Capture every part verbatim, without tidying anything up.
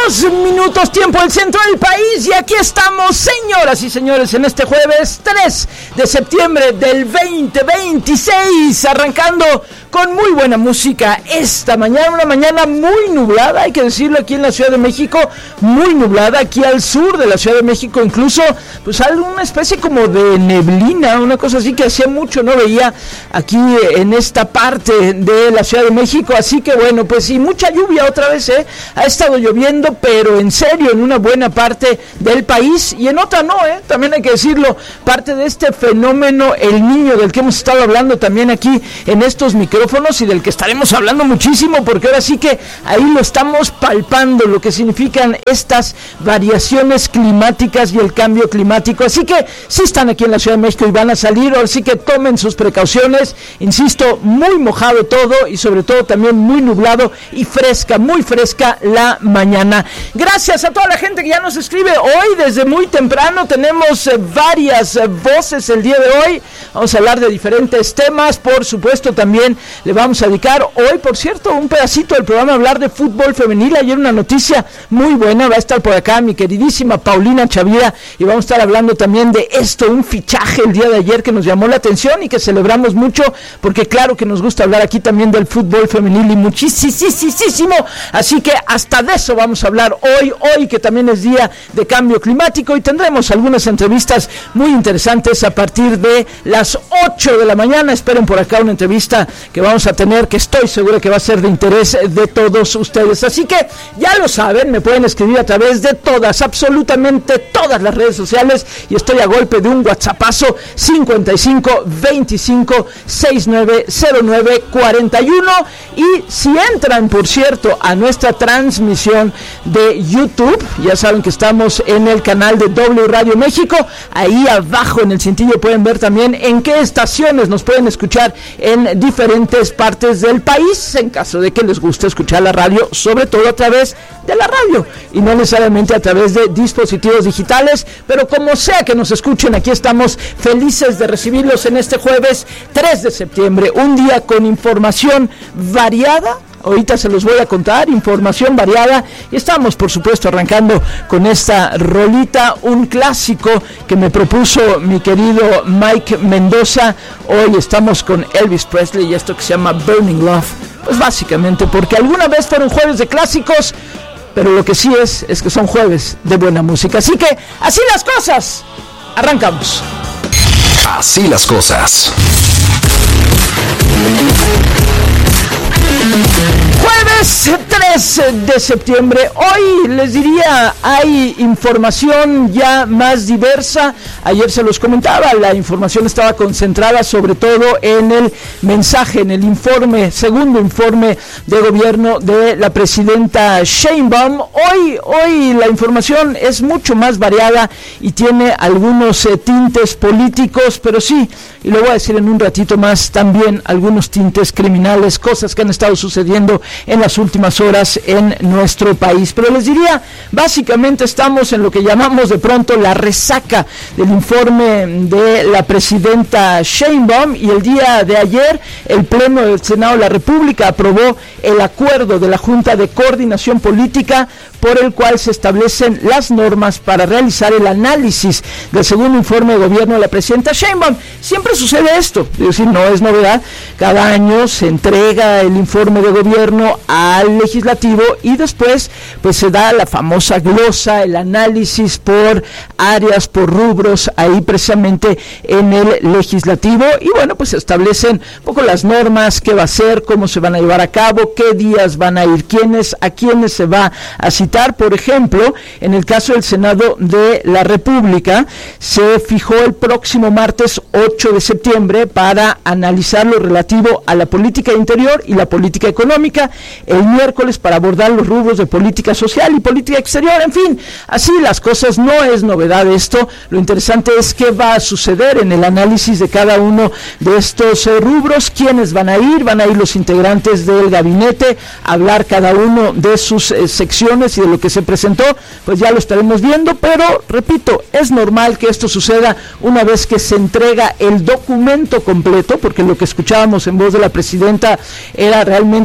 Dos minutos, tiempo del centro del país, y aquí estamos, señoras y señores, en este jueves tres de septiembre del veinte veintiséis, arrancando con muy buena música esta mañana, una mañana muy nublada, hay que decirlo, aquí en la Ciudad de México, muy nublada, aquí al sur de la Ciudad de México, incluso, pues alguna especie como de neblina, una cosa así que hacía mucho no veía aquí en esta parte de la Ciudad de México, así que bueno, pues sí, mucha lluvia otra vez, eh, ha estado lloviendo, pero en serio, en una buena parte del país, y en otra no, eh, también hay que decirlo, parte de este fenómeno, el niño, del que hemos estado hablando también aquí en estos micrófonos, y del que estaremos hablando muchísimo, porque ahora sí que ahí lo estamos palpando, lo que significan estas variaciones climáticas y el cambio climático, así que si están aquí en la Ciudad de México y van a salir, ahora sí que tomen sus precauciones, insisto, muy mojado todo, y sobre todo también muy nublado y fresca, muy fresca la mañana. Gracias a toda la gente que ya nos escribe hoy, desde muy temprano, tenemos eh, varias eh, voces el día de hoy, vamos a hablar de diferentes temas, por supuesto también le vamos a dedicar hoy, por cierto, un pedacito del programa a hablar de fútbol femenil. Ayer una noticia muy buena, va a estar por acá mi queridísima Paulina Chavira, y vamos a estar hablando también de esto, un fichaje el día de ayer que nos llamó la atención y que celebramos mucho, porque claro que nos gusta hablar aquí también del fútbol femenil y muchísimo, así que hasta de eso vamos a hablar hoy, hoy que también es día de cambio climático, y tendremos algunas entrevistas muy interesantes a partir de las ocho de la mañana. Esperen por acá una entrevista que vamos a tener, que estoy seguro que va a ser de interés de todos ustedes, así que ya lo saben, me pueden escribir a través de todas, absolutamente todas las redes sociales, y estoy a golpe de un WhatsAppazo cincuenta y cinco veinticinco sesenta y nueve cero nueve cuarenta y uno, y si entran, por cierto, a nuestra transmisión de YouTube, ya saben que estamos en el canal de W Radio México, ahí abajo en el cintillo pueden ver también en qué estaciones nos pueden escuchar en diferentes partes del país, en caso de que les guste escuchar la radio, sobre todo a través de la radio, y no necesariamente a través de dispositivos digitales, pero como sea que nos escuchen, aquí estamos felices de recibirlos en este jueves tres de septiembre, un día con información variada. Ahorita se los voy a contar, información variada, y estamos por supuesto arrancando con esta rolita, un clásico que me propuso mi querido Mike Mendoza. Hoy estamos con Elvis Presley y esto que se llama Burning Love, pues básicamente porque alguna vez fueron jueves de clásicos, pero lo que sí es, es que son jueves de buena música, así que así las cosas, arrancamos. Así las cosas. Jueves tres de septiembre, hoy les diría, hay información ya más diversa. Ayer se los comentaba, la información estaba concentrada sobre todo en el mensaje, en el informe, segundo informe de gobierno de la presidenta Sheinbaum. Hoy, hoy la información es mucho más variada y tiene algunos eh, tintes políticos, pero sí, y lo voy a decir en un ratito más, también algunos tintes criminales, cosas que han estado sucediendo en las últimas horas en nuestro país. Pero les diría, básicamente estamos en lo que llamamos de pronto la resaca del informe de la presidenta Sheinbaum, y el día de ayer el Pleno del Senado de la República aprobó el acuerdo de la Junta de Coordinación Política por el cual se establecen las normas para realizar el análisis del segundo informe de gobierno de la presidenta Sheinbaum. Siempre sucede esto, es decir, no es novedad, cada año se entrega el informe de gobierno al legislativo y después pues se da la famosa glosa, el análisis por áreas, por rubros, ahí precisamente en el legislativo, y bueno, pues se establecen un poco las normas, qué va a ser, cómo se van a llevar a cabo, qué días van a ir, quiénes, a quiénes se va a citar. Por ejemplo, en el caso del Senado de la República, se fijó el próximo martes ocho de septiembre para analizar lo relativo a la política interior y la política económica, el miércoles para abordar los rubros de política social y política exterior, en fin, así las cosas, no es novedad esto, lo interesante es qué va a suceder en el análisis de cada uno de estos eh, rubros, quiénes van a ir, van a ir los integrantes del gabinete, a hablar cada uno de sus eh, secciones y de lo que se presentó, pues ya lo estaremos viendo, pero repito, es normal que esto suceda una vez que se entrega el documento completo, porque lo que escuchábamos en voz de la presidenta era realmente un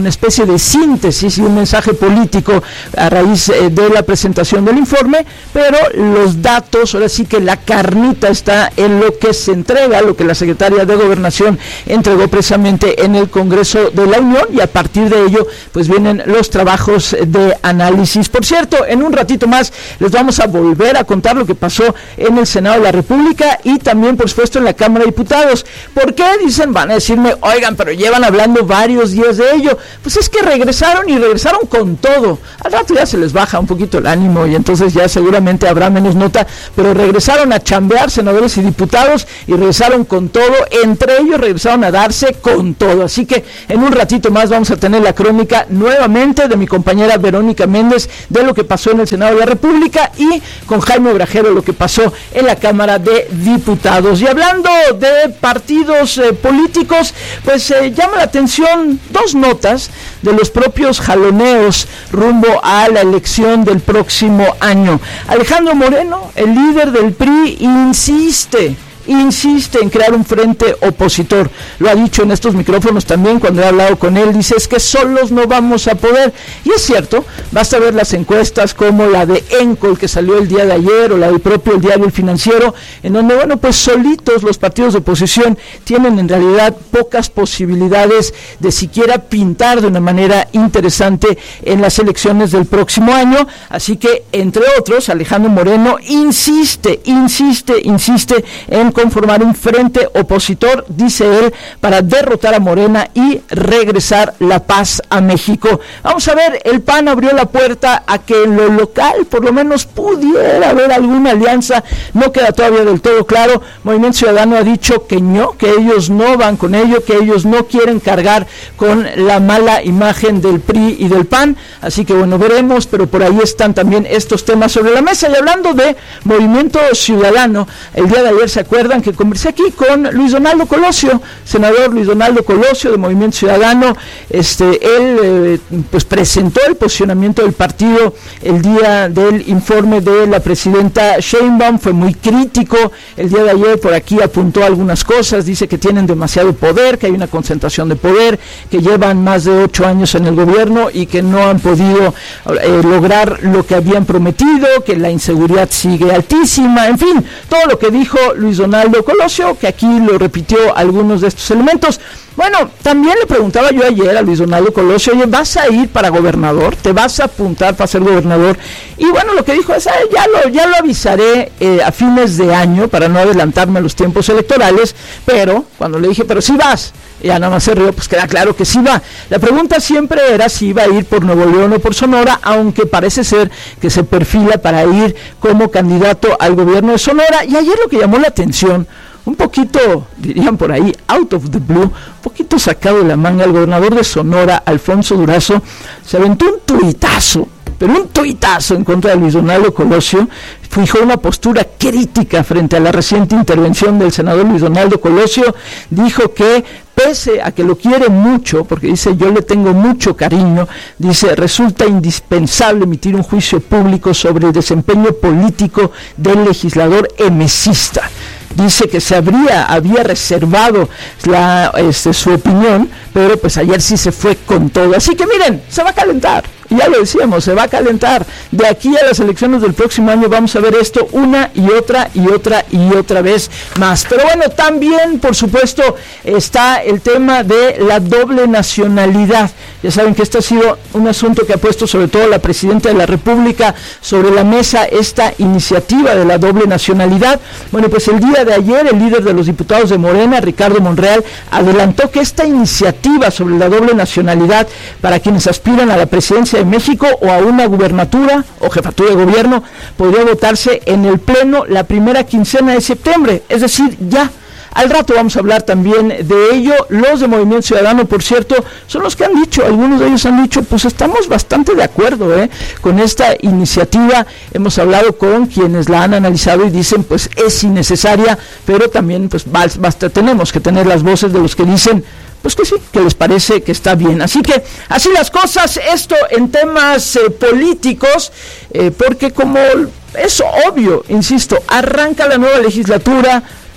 una especie de síntesis y un mensaje político a raíz eh, de la presentación del informe, pero los datos, ahora sí que la carnita está en lo que se entrega, lo que la Secretaría de Gobernación entregó precisamente en el Congreso de la Unión, y a partir de ello pues vienen los trabajos de análisis. Por cierto, en un ratito más les vamos a volver a contar lo que pasó en el Senado de la República y también por supuesto en la Cámara de Diputados. ¿Por qué? Dicen, van a decirme, oigan, pero llevan hablando varios días de ello. Pues es que regresaron y regresaron con todo. Al rato ya se les baja un poquito el ánimo y entonces ya seguramente habrá menos nota, pero regresaron a chambear senadores y diputados y regresaron con todo, entre ellos regresaron a darse con todo. Así que en un ratito más vamos a tener la crónica nuevamente de mi compañera Verónica Méndez de lo que pasó en el Senado de la República y con Jaime Obrajero lo que pasó en la Cámara de Diputados. Y hablando de partidos eh, políticos, pues eh, llama la atención dos notas de los propios jaloneos rumbo a la elección del próximo año. Alejandro Moreno, el líder del P R I, insiste insiste en crear un frente opositor. Lo ha dicho en estos micrófonos también cuando he hablado con él. Dice, es que solos no vamos a poder. Y es cierto, basta ver las encuestas como la de Encol que salió el día de ayer o la del propio el Diario El Financiero, en donde, bueno, pues solitos los partidos de oposición tienen en realidad pocas posibilidades de siquiera pintar de una manera interesante en las elecciones del próximo año. Así que, entre otros, Alejandro Moreno insiste, insiste, insiste en conformar un frente opositor, dice él, para derrotar a Morena y regresar la paz a México. Vamos a ver, el P A N abrió la puerta a que en lo local por lo menos pudiera haber alguna alianza, no queda todavía del todo claro. Movimiento Ciudadano ha dicho que no, que ellos no van con ello, que ellos no quieren cargar con la mala imagen del P R I y del P A N, así que bueno, veremos, pero por ahí están también estos temas sobre la mesa. Y hablando de Movimiento Ciudadano, el día de ayer se acuerdan que conversé aquí con Luis Donaldo Colosio, senador Luis Donaldo Colosio de Movimiento Ciudadano. Este, él eh, pues presentó el posicionamiento del partido el día del informe de la presidenta Sheinbaum, fue muy crítico el día de ayer, por aquí apuntó algunas cosas, dice que tienen demasiado poder, que hay una concentración de poder, que llevan más de ocho años en el gobierno y que no han podido eh, lograr lo que habían prometido, que la inseguridad sigue altísima, en fin, todo lo que dijo Luis Donaldo Colosio, que aquí lo repitió algunos de estos elementos. Bueno, también le preguntaba yo ayer a Luis Donaldo Colosio, oye, ¿vas a ir para gobernador? ¿Te vas a apuntar para ser gobernador? Y bueno, lo que dijo es, ah, ya lo ya lo avisaré eh, a fines de año para no adelantarme a los tiempos electorales, pero cuando le dije, pero sí vas, ya nada más se rió, pues queda claro que sí va. La pregunta siempre era si iba a ir por Nuevo León o por Sonora, aunque parece ser que se perfila para ir como candidato al gobierno de Sonora. Y ayer lo que llamó la atención, un poquito, dirían por ahí, out of the blue, un poquito sacado de la manga, el gobernador de Sonora, Alfonso Durazo, se aventó un tuitazo, pero un tuitazo en contra de Luis Donaldo Colosio, fijó una postura crítica frente a la reciente intervención del senador Luis Donaldo Colosio, dijo que pese a que lo quiere mucho, porque dice yo le tengo mucho cariño, dice resulta indispensable emitir un juicio público sobre el desempeño político del legislador emesista. Dice que se habría, había reservado la, este, su opinión, pero pues ayer sí se fue con todo. Así que miren, se va a calentar. Ya lo decíamos, se va a calentar. De aquí a las elecciones del próximo año vamos a ver esto una y otra y otra y otra vez más. Pero bueno, también, por supuesto, está el tema de la doble nacionalidad. Ya saben que este ha sido un asunto que ha puesto sobre todo la Presidenta de la República sobre la mesa, esta iniciativa de la doble nacionalidad. Bueno, pues el día de ayer el líder de los diputados de Morena, Ricardo Monreal, adelantó que esta iniciativa sobre la doble nacionalidad para quienes aspiran a la presidencia de México o a una gubernatura o jefatura de gobierno podría votarse en el pleno la primera quincena de septiembre, es decir, ya. Al rato vamos a hablar también de ello. Los de Movimiento Ciudadano, por cierto, son los que han dicho, algunos de ellos han dicho, pues estamos bastante de acuerdo ¿eh? con esta iniciativa. Hemos hablado con quienes la han analizado y dicen, pues es innecesaria, pero también pues basta, tenemos que tener las voces de los que dicen, pues que sí, que les parece que está bien. Así que, así las cosas, esto en temas eh, políticos, eh, porque como es obvio, insisto, arranca la nueva legislatura,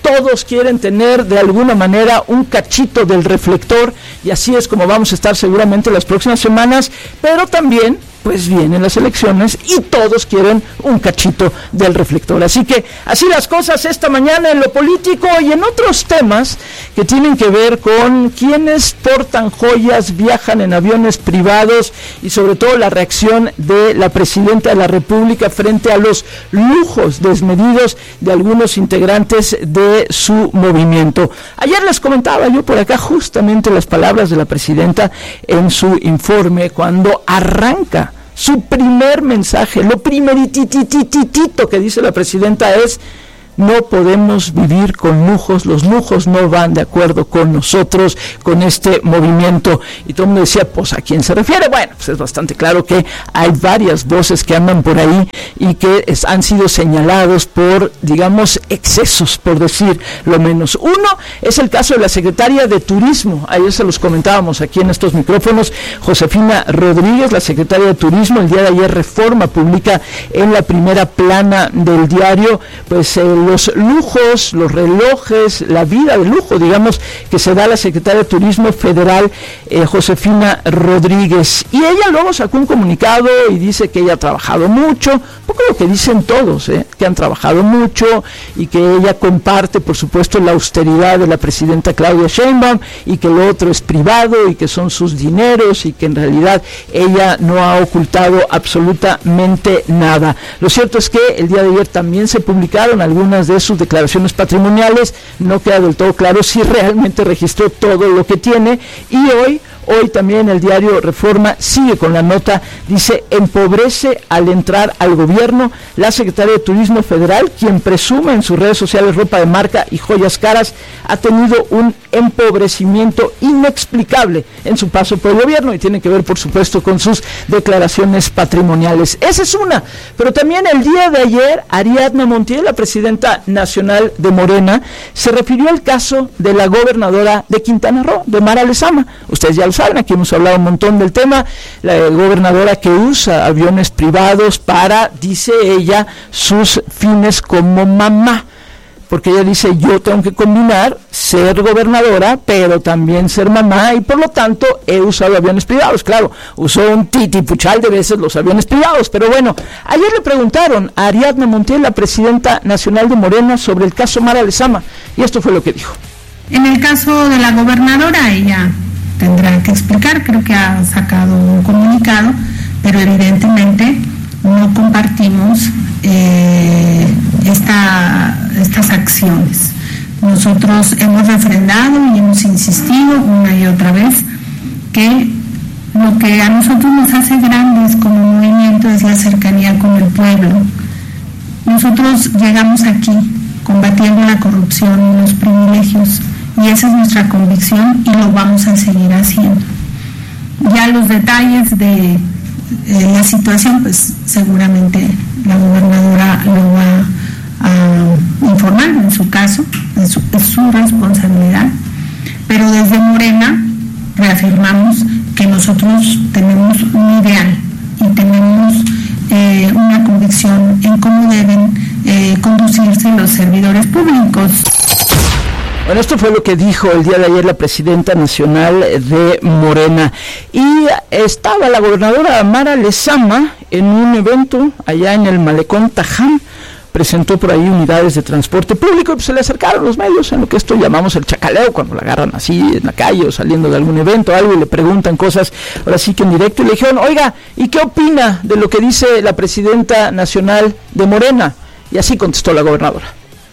todos quieren tener de alguna manera un cachito del reflector, y así es como vamos a estar seguramente las próximas semanas, pero también pues vienen las elecciones y todos quieren un cachito del reflector. Así que así las cosas esta mañana en lo político y en otros temas que tienen que ver con quienes portan joyas, viajan en aviones privados y sobre todo la reacción de la presidenta de la República frente a los lujos desmedidos de algunos integrantes de su movimiento. Ayer les comentaba yo por acá justamente las palabras de la presidenta en su informe cuando arranca su primer mensaje. Lo primerititititito que dice la presidenta es: no podemos vivir con lujos, los lujos no van de acuerdo con nosotros, con este movimiento. Y todo el mundo decía, pues ¿a quién se refiere? Bueno, pues es bastante claro que hay varias voces que andan por ahí y que es, han sido señalados por, digamos, excesos, por decir lo menos. Uno es el caso de la secretaria de Turismo, ayer se los comentábamos aquí en estos micrófonos, Josefina Rodríguez, la secretaria de Turismo. El día de ayer Reforma publica en la primera plana del diario, pues el los lujos, los relojes, la vida de lujo, digamos, que se da a la secretaria de Turismo Federal, eh, Josefina Rodríguez. Y ella luego sacó un comunicado y dice que ella ha trabajado mucho, un poco lo que dicen todos, eh, que han trabajado mucho y que ella comparte, por supuesto, la austeridad de la presidenta Claudia Sheinbaum y que lo otro es privado y que son sus dineros y que en realidad ella no ha ocultado absolutamente nada. Lo cierto es que el día de ayer también se publicaron algunas de sus declaraciones patrimoniales. No queda del todo claro si realmente registró todo lo que tiene, y hoy Hoy también el diario Reforma sigue con la nota, dice: empobrece al entrar al gobierno. La secretaria de Turismo Federal, quien presume en sus redes sociales ropa de marca y joyas caras, ha tenido un empobrecimiento inexplicable en su paso por el gobierno, y tiene que ver, por supuesto, con sus declaraciones patrimoniales. Esa es una, pero también el día de ayer Ariadna Montiel, la presidenta nacional de Morena, se refirió al caso de la gobernadora de Quintana Roo, de Mara Lezama. Ustedes ya lo saben, aquí hemos hablado un montón del tema. La gobernadora que usa aviones privados para, dice ella, sus fines como mamá, porque ella dice: yo tengo que combinar ser gobernadora pero también ser mamá, y por lo tanto he usado aviones privados. Claro, usó un titipuchal de veces los aviones privados, pero bueno, ayer le preguntaron a Ariadna Montiel, la presidenta nacional de Morena, sobre el caso Mara Lezama, y esto fue lo que dijo. En el caso de la gobernadora, ella tendrá que explicar, creo que ha sacado un comunicado, pero evidentemente no compartimos eh, esta, estas acciones. Nosotros hemos refrendado y hemos insistido una y otra vez que lo que a nosotros nos hace grandes como movimiento es la cercanía con el pueblo. Nosotros llegamos aquí combatiendo la corrupción y los privilegios, y esa es nuestra convicción y lo vamos a seguir haciendo. Ya los detalles de eh, la situación, pues seguramente la gobernadora lo va a informar en su caso, es su, es su responsabilidad, pero desde Morena reafirmamos que nosotros tenemos un ideal y tenemos eh, una convicción en cómo deben eh, conducirse los servidores públicos. Bueno, esto fue lo que dijo el día de ayer la presidenta nacional de Morena. Y estaba la gobernadora Mara Lezama en un evento allá en el Malecón Tajam. Presentó por ahí unidades de transporte público, y pues se le acercaron los medios en lo que esto llamamos el chacaleo, cuando la agarran así en la calle o saliendo de algún evento o algo y le preguntan cosas, ahora sí que en directo, y le dijeron: oiga, ¿y qué opina de lo que dice la presidenta nacional de Morena? Y así contestó la gobernadora.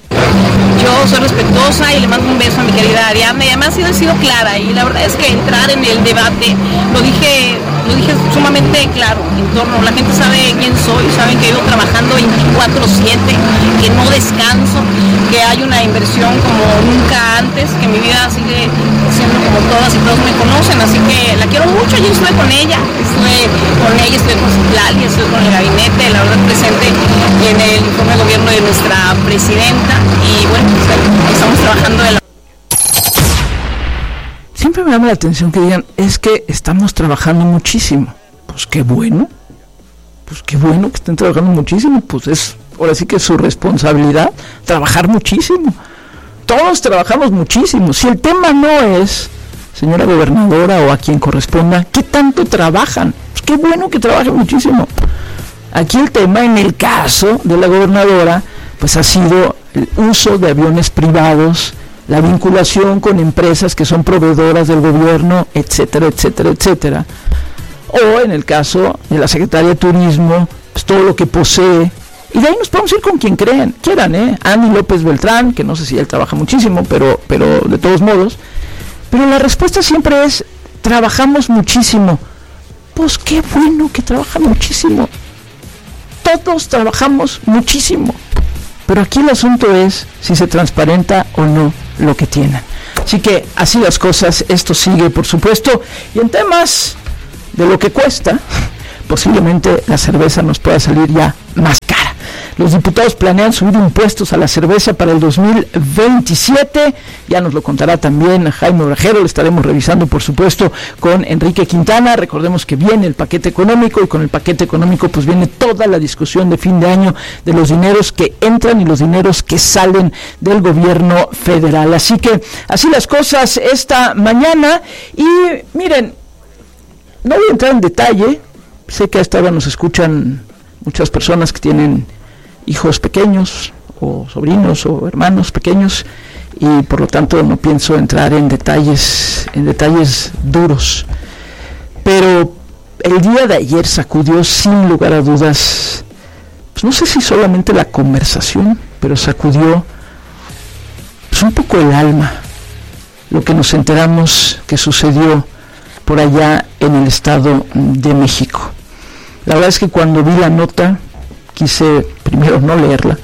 Yo soy respetuosa y le mando un beso a mi querida Ariadna, y además he sido clara, y la verdad es que entrar en el debate lo dije lo dije sumamente claro en torno, la gente sabe quién soy, saben que he ido trabajando veinticuatro siete, que no descanso, que hay una inversión como nunca antes, que mi vida sigue siendo como todas y todos me conocen, así que la quiero mucho. Yo estuve con ella, estuve con ella, estuve con Citlali, estuve con el gabinete, la verdad presente en el informe de gobierno de nuestra presidenta, y bueno, pues, estamos trabajando de la... Siempre me llama la atención que digan: es que estamos trabajando muchísimo. Pues qué bueno, pues qué bueno que estén trabajando muchísimo, pues es, ahora sí que es su responsabilidad trabajar muchísimo. todos trabajamos muchísimo. Si el tema no es, señora gobernadora o a quien corresponda, ¿qué tanto trabajan? Pues qué bueno que trabajen muchísimo. Aquí el tema, en el caso de la gobernadora, pues ha sido el uso de aviones privados, la vinculación con empresas que son proveedoras del gobierno, etcétera, etcétera, etcétera. O en el caso de la Secretaría de Turismo, pues todo lo que posee. Y de ahí nos podemos ir con quien crean, quieran, ¿eh? Andy López Beltrán, que no sé si él trabaja muchísimo, pero, pero de todos modos. Pero la respuesta siempre es, trabajamos muchísimo. Pues qué bueno que trabajan muchísimo. Todos trabajamos muchísimo. Pero aquí el asunto es si se transparenta o no lo que tienen. Así que así las cosas, esto sigue, por supuesto. Y en temas de lo que cuesta, posiblemente la cerveza nos pueda salir ya más cara. Los diputados planean subir impuestos a la cerveza para el dos mil veintisiete, ya nos lo contará también Jaime Obrajero, lo estaremos revisando por supuesto con Enrique Quintana. Recordemos que viene el paquete económico y con el paquete económico pues viene toda la discusión de fin de año de los dineros que entran y los dineros que salen del gobierno federal. Así que así las cosas esta mañana y miren, no voy a entrar en detalle, sé que a esta hora nos escuchan muchas personas que tienen hijos pequeños o sobrinos o hermanos pequeños y por lo tanto no pienso entrar en detalles en detalles duros, pero el día de ayer sacudió sin lugar a dudas, pues no sé si solamente la conversación, pero sacudió pues un poco el alma lo que nos enteramos que sucedió por allá en el Estado de México. La verdad es que cuando vi la nota quise primero no leerla,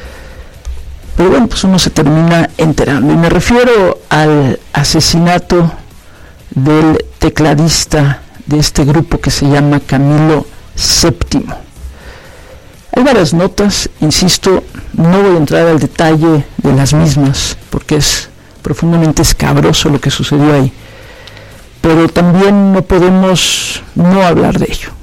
pero bueno, pues uno se termina enterando, y me refiero al asesinato del tecladista de este grupo que se llama Camilo séptimo. Hay varias notas, insisto, no voy a entrar al detalle de las mismas, porque es profundamente escabroso lo que sucedió ahí, pero también no podemos no hablar de ello.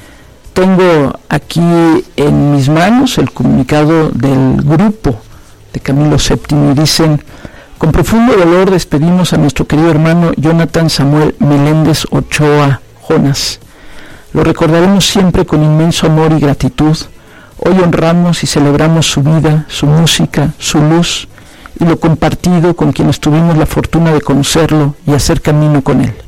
Tengo aquí en mis manos el comunicado del grupo de Camilo séptimo y dicen: con profundo dolor despedimos a nuestro querido hermano Jonathan Samuel Meléndez Ochoa Jonas. Lo recordaremos siempre con inmenso amor y gratitud. Hoy honramos y celebramos su vida, su música, su luz y lo compartido con quienes tuvimos la fortuna de conocerlo y hacer camino con él.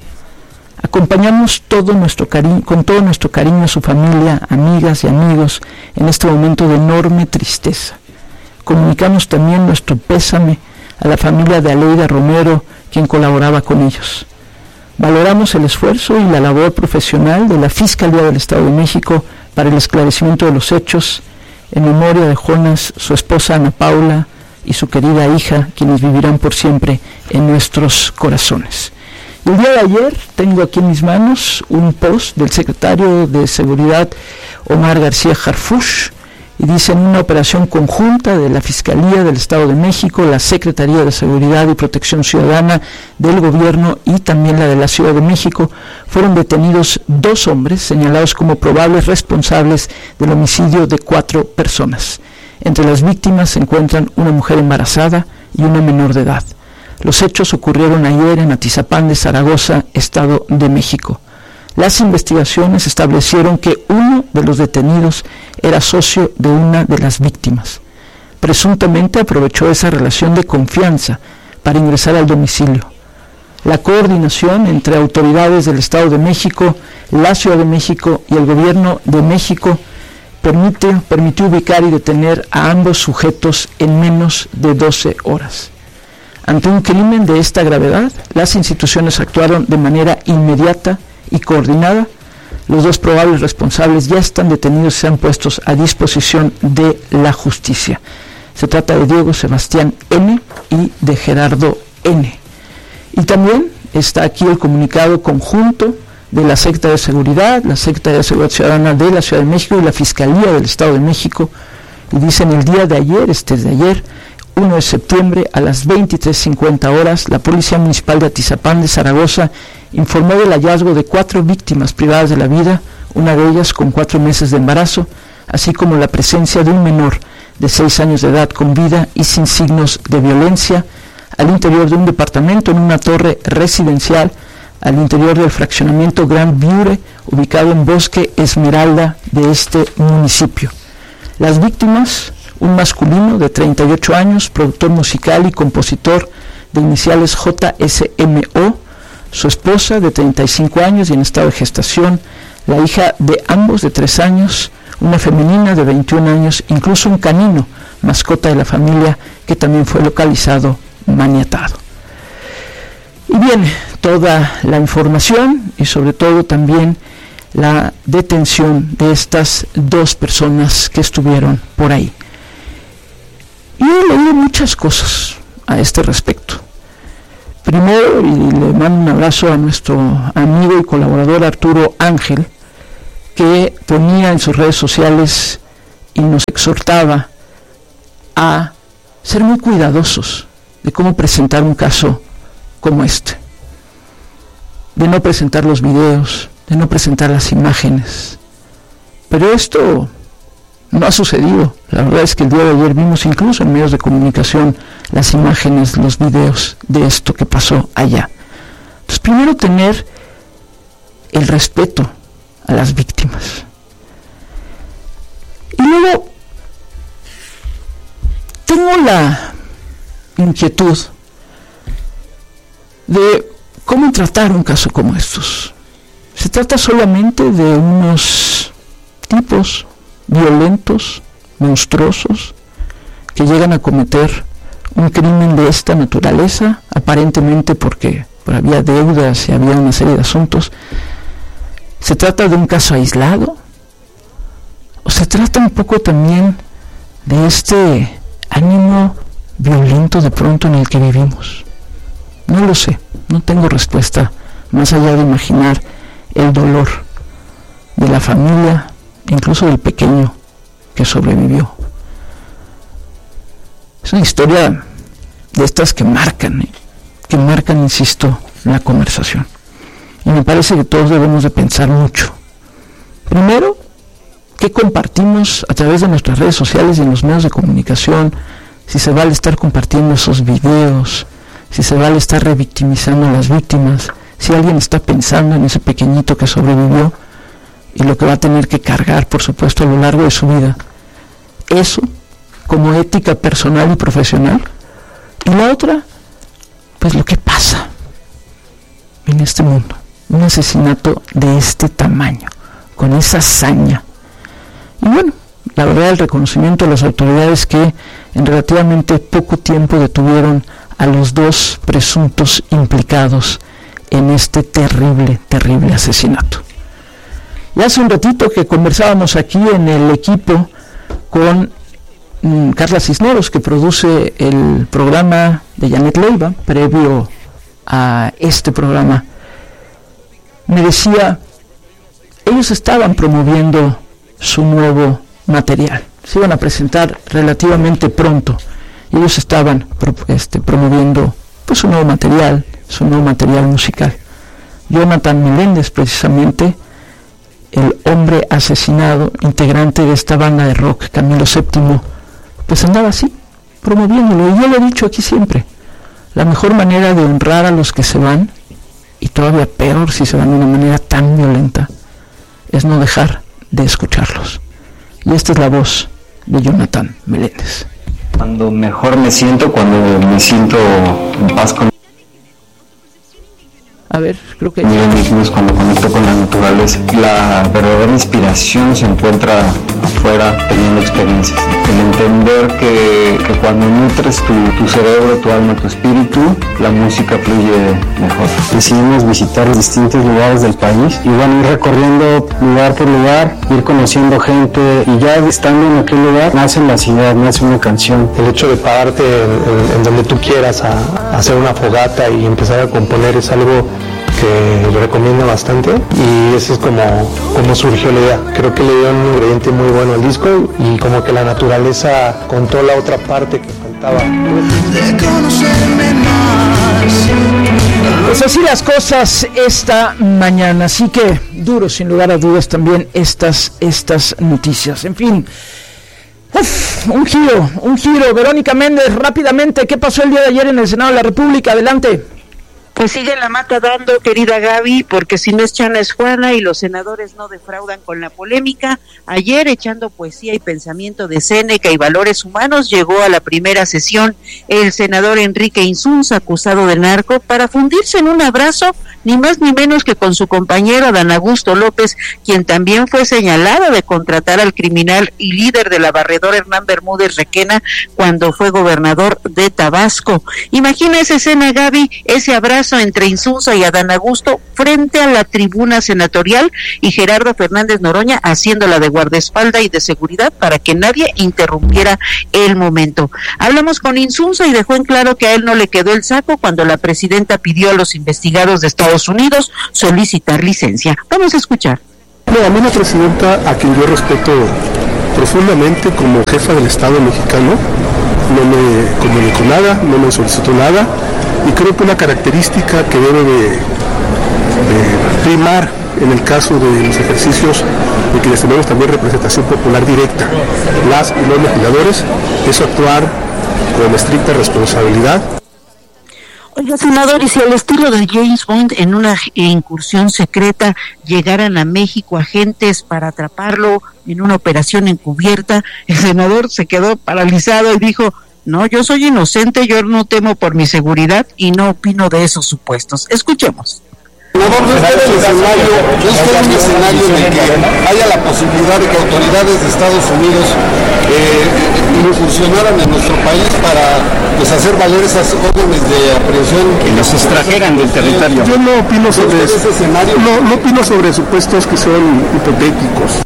Acompañamos todo nuestro cariño, con todo nuestro cariño a su familia, amigas y amigos en este momento de enorme tristeza. Comunicamos también nuestro pésame a la familia de Aleida Romero, quien colaboraba con ellos. Valoramos el esfuerzo y la labor profesional de la Fiscalía del Estado de México para el esclarecimiento de los hechos, en memoria de Jonas, su esposa Ana Paula y su querida hija, quienes vivirán por siempre en nuestros corazones. El día de ayer tengo aquí en mis manos un post del secretario de Seguridad Omar García Harfuch y dice: en una operación conjunta de la Fiscalía del Estado de México, la Secretaría de Seguridad y Protección Ciudadana del Gobierno y también la de la Ciudad de México, fueron detenidos dos hombres señalados como probables responsables del homicidio de cuatro personas. Entre las víctimas se encuentran una mujer embarazada y una menor de edad. Los hechos ocurrieron ayer en Atizapán de Zaragoza, Estado de México. Las investigaciones establecieron que uno de los detenidos era socio de una de las víctimas. Presuntamente aprovechó esa relación de confianza para ingresar al domicilio. La coordinación entre autoridades del Estado de México, la Ciudad de México y el Gobierno de México permite, permitió ubicar y detener a ambos sujetos en menos de doce horas. Ante un crimen de esta gravedad, las instituciones actuaron de manera inmediata y coordinada. Los dos probables responsables ya están detenidos y se han puestos a disposición de la justicia. Se trata de Diego Sebastián N. y de Gerardo N. Y también está aquí el comunicado conjunto de la Secretaría de Seguridad, la Secretaría de Seguridad Ciudadana de la Ciudad de México y la Fiscalía del Estado de México. Y dicen: el día de ayer, este es de ayer, primero de septiembre, a las veintitrés cincuenta horas, la Policía Municipal de Atizapán de Zaragoza informó del hallazgo de cuatro víctimas privadas de la vida, una de ellas con cuatro meses de embarazo, así como la presencia de un menor de seis años de edad con vida y sin signos de violencia, al interior de un departamento en una torre residencial al interior del fraccionamiento Grand Bure, ubicado en Bosque Esmeralda de este municipio. Las víctimas, un masculino de treinta y ocho años, productor musical y compositor de iniciales J S M O, su esposa de treinta y cinco años y en estado de gestación, la hija de ambos de tres años, una femenina de veintiún años, incluso un canino, mascota de la familia, que también fue localizado maniatado. Y bien, toda la información y sobre todo también la detención de estas dos personas que estuvieron por ahí. Y he leído muchas cosas a este respecto. Primero, y le mando un abrazo a nuestro amigo y colaborador Arturo Ángel, que ponía en sus redes sociales y nos exhortaba a ser muy cuidadosos de cómo presentar un caso como este, de no presentar los videos, de no presentar las imágenes. Pero esto no ha sucedido. La verdad es que el día de ayer vimos incluso en medios de comunicación las imágenes, los videos de esto que pasó allá. Entonces, primero tener el respeto a las víctimas. Y luego tengo la inquietud de cómo tratar un caso como estos. Se trata solamente de unos tipos violentos, monstruosos, que llegan a cometer un crimen de esta naturaleza, aparentemente porque pues, había deudas y había una serie de asuntos. ¿Se trata de un caso aislado? ¿O se trata un poco también de este ánimo violento de pronto en el que vivimos? No lo sé, no tengo respuesta, más allá de imaginar el dolor de la familia, incluso del pequeño que sobrevivió. Es una historia de estas que marcan, ¿eh? que marcan, insisto, la conversación. Y me parece que todos debemos de pensar mucho. Primero, ¿qué compartimos a través de nuestras redes sociales y en los medios de comunicación? Si se vale estar compartiendo esos videos, si se vale estar revictimizando a las víctimas, si alguien está pensando en ese pequeñito que sobrevivió y lo que va a tener que cargar, por supuesto, a lo largo de su vida. Eso, como ética personal y profesional. Y la otra, pues lo que pasa en este mundo. Un asesinato de este tamaño, con esa hazaña. Y bueno, la verdad, el reconocimiento a las autoridades que en relativamente poco tiempo detuvieron a los dos presuntos implicados en este terrible, terrible asesinato. Ya hace un ratito que conversábamos aquí en el equipo con mm, Carla Cisneros, que produce el programa de Janet Leiva, previo a este programa. Me decía, ellos estaban promoviendo su nuevo material, se iban a presentar relativamente pronto, y ellos estaban este, promoviendo pues su nuevo material, su nuevo material musical. Jonathan Meléndez, precisamente, el hombre asesinado, integrante de esta banda de rock, Camilo séptimo, pues andaba así, promoviéndolo, y yo lo he dicho aquí siempre, la mejor manera de honrar a los que se van, y todavía peor si se van de una manera tan violenta, es no dejar de escucharlos. Y esta es la voz de Jonathan Meléndez. Cuando mejor me siento, cuando me siento en paz con A ver, creo que... es cuando conecto con la naturaleza. La verdadera inspiración se encuentra afuera, teniendo experiencias. El entender que, que cuando nutres tu, tu cerebro, tu alma, tu espíritu, la música fluye mejor. Decidimos visitar distintos lugares del país y bueno, ir recorriendo lugar por lugar, ir conociendo gente, y ya estando en aquel lugar nace las ideas, nace una canción. El hecho de pararte en, en donde tú quieras a, a hacer una fogata y empezar a componer es algo que lo recomiendo bastante, y eso es como, como surgió la idea. Creo que le dio un ingrediente muy bueno al disco, y como que la naturaleza contó la otra parte que faltaba. Pues así las cosas esta mañana, así que duro sin lugar a dudas también estas, estas noticias. En fin, Uf, un giro, un giro. Verónica Méndez, rápidamente, ¿qué pasó el día de ayer en el Senado de la República? Adelante. Pues sigue la mata dando, querida Gaby, porque si no es Chana es Juana y los senadores no defraudan con la polémica. Ayer, echando poesía y pensamiento de Séneca y valores humanos, llegó a la primera sesión el senador Enrique Insunza, acusado de narco, para fundirse en un abrazo, ni más ni menos que con su compañero Adán Augusto López, quien también fue señalado de contratar al criminal y líder de la barredora Hernán Bermúdez Requena cuando fue gobernador de Tabasco. Imagina esa escena, Gaby, ese abrazo entre Insunza y Adán Augusto frente a la tribuna senatorial y Gerardo Fernández Noroña haciéndola de guardaespaldas y de seguridad para que nadie interrumpiera el momento. Hablamos con Insunza y dejó en claro que a él no le quedó el saco cuando la presidenta pidió a los investigados de Estados Unidos solicitar licencia. Vamos a escuchar. No, a mí la presidenta, a quien yo respeto profundamente como jefa del Estado mexicano, no me comunicó nada, no me solicitó nada, y creo que una característica que debe de, de primar en el caso de los ejercicios de quienes tenemos también representación popular directa, las y los legisladores, es actuar con estricta responsabilidad. Oiga, senador, y si al estilo de James Bond en una incursión secreta llegaran a México agentes para atraparlo en una operación encubierta, el senador se quedó paralizado y dijo: no, yo soy inocente, yo no temo por mi seguridad y no opino de esos supuestos. Escuchemos. No, no, no es el escenario, no es un escenario en el que haya la posibilidad de que autoridades de Estados Unidos eh, incursionaran en nuestro país para pues, hacer valer esas órdenes de aprehensión que nos extrajeran del territorio. Yo no opino sobre ese escenario. No, no opino sobre supuestos que son hipotéticos.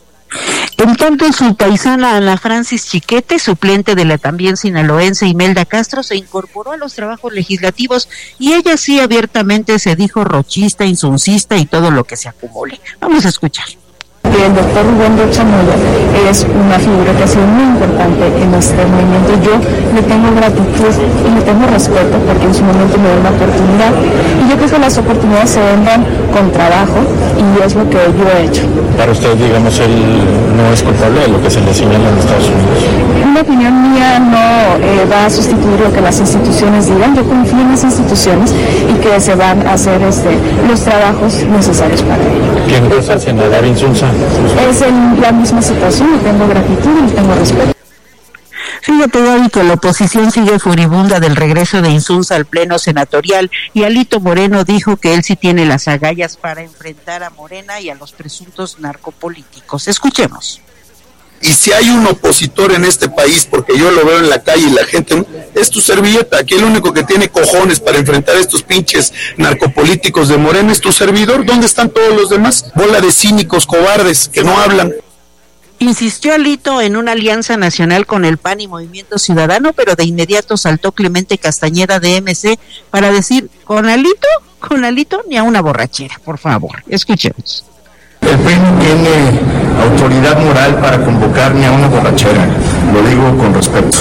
En tanto, su paisana Ana Francis Chiquete, suplente de la también sinaloense Imelda Castro, se incorporó a los trabajos legislativos y ella sí abiertamente se dijo rochista, insuncista y todo lo que se acumule. Vamos a escuchar. El doctor Rubén Rocha Moya es una figura que ha sido muy importante en nuestro movimiento. Yo le tengo gratitud y le tengo respeto porque en su momento me dio una oportunidad. Y yo creo que las oportunidades se vendan con trabajo y es lo que yo he hecho. Para usted, digamos, él no es culpable de lo que se le señala en Estados Unidos. Una opinión mía no eh, va a sustituir lo que las instituciones digan. Yo confío en las instituciones y que se van a hacer este, los trabajos necesarios para ello. ¿Quién es el senador Insunza? Es en la misma situación, y tengo gratitud y tengo respeto. Fíjate, Gaby, que la oposición sigue furibunda del regreso de Insunza al pleno senatorial y Alito Moreno dijo que él sí tiene las agallas para enfrentar a Morena y a los presuntos narcopolíticos. Escuchemos. Y si hay un opositor en este país, porque yo lo veo en la calle y la gente, es tu servilleta. Aquí el único que tiene cojones para enfrentar a estos pinches narcopolíticos de Morena es tu servidor. ¿Dónde están todos los demás? Bola de cínicos, cobardes, que no hablan. Insistió Alito en una alianza nacional con el P A N y Movimiento Ciudadano, pero de inmediato saltó Clemente Castañeda de M C para decir, ¿con Alito? ¿Con Alito? Ni a una borrachera, por favor. Escuchemos. El P R I no tiene autoridad moral para convocar ni a una borrachera, lo digo con respeto,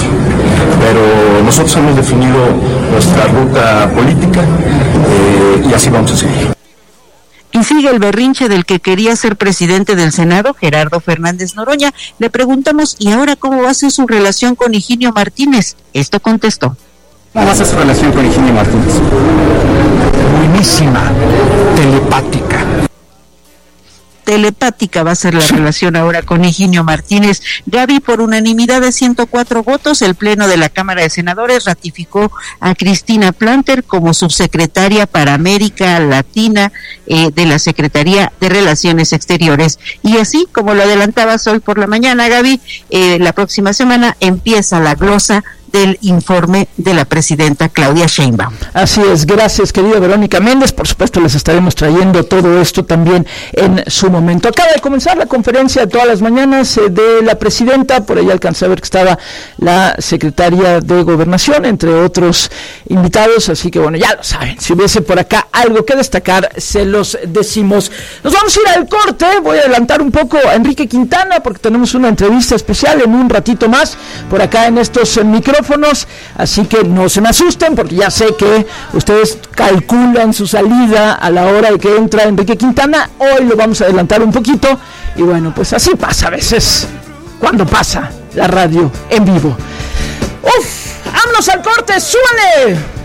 pero nosotros hemos definido nuestra ruta política eh, y así vamos a seguir. Y sigue el berrinche del que quería ser presidente del Senado, Gerardo Fernández Noroña. Le preguntamos, ¿y ahora cómo va a ser su relación con Higinio Martínez? Esto contestó. ¿Cómo va a ser su relación con Higinio Martínez? Buenísima, telepática. Telepática va a ser la relación ahora con Higinio Martínez. Gaby, por unanimidad de ciento cuatro votos, el Pleno de la Cámara de Senadores ratificó a Cristina Planter como subsecretaria para América Latina eh, de la Secretaría de Relaciones Exteriores. Y así, como lo adelantabas hoy por la mañana, Gaby, eh, la próxima semana empieza la glosa del informe de la presidenta Claudia Sheinbaum. Así es, gracias querida Verónica Méndez, por supuesto les estaremos trayendo todo esto también en su momento. Acaba de comenzar la conferencia de todas las mañanas eh, de la presidenta, por ahí alcancé a ver que estaba la secretaria de Gobernación, entre otros invitados, así que bueno, ya lo saben, si hubiese por acá algo que destacar, se los decimos. Nos vamos a ir al corte, voy a adelantar un poco a Enrique Quintana, porque tenemos una entrevista especial en un ratito más, por acá en estos eh, micrófonos, así que no se me asusten porque ya sé que ustedes calculan su salida a la hora de que entra Enrique Quintana. Hoy lo vamos a adelantar un poquito y bueno, pues así pasa a veces. cuando pasa la radio en vivo. ¡Uf! ¡Vámonos al corte! ¡Súbale!